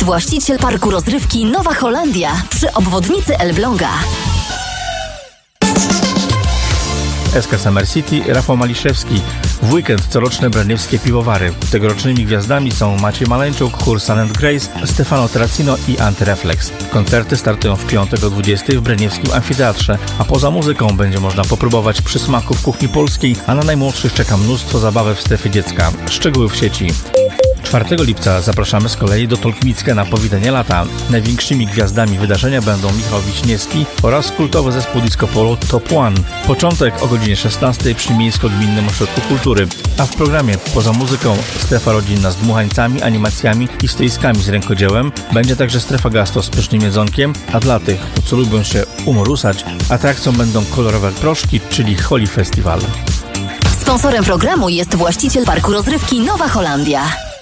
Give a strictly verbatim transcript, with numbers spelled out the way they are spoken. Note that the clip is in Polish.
właściciel parku rozrywki Nowa Holandia przy obwodnicy Elbląga. S K Summer City, Rafał Maliszewski. W weekend coroczne Braniewskie Piwowary. Tegorocznymi gwiazdami są Maciej Maleńczuk, chór Sun and Grace, Stefano Terracino i Antyreflex. Koncerty startują w piątek o dwudziestej w Braniewskim Amfiteatrze, a poza muzyką będzie można popróbować przysmaków kuchni polskiej, a na najmłodszych czeka mnóstwo zabawy w strefie dziecka. Szczegóły w sieci. czwartego lipca zapraszamy z kolei do Tolkmicka na powitanie lata. Największymi gwiazdami wydarzenia będą Michał Wiśniewski oraz kultowy zespół disco polo Top One. Początek o godzinie szesnastej przy Miejsko-Gminnym Ośrodku Kultury, a w programie poza muzyką strefa rodzinna z dmuchańcami, animacjami i stoiskami z rękodziełem. Będzie także strefa gastro z pysznym jedzonkiem, a dla tych, co lubią się umorusać, atrakcją będą kolorowe proszki, czyli Holi Festival. Sponsorem programu jest właściciel parku rozrywki Nowa Holandia.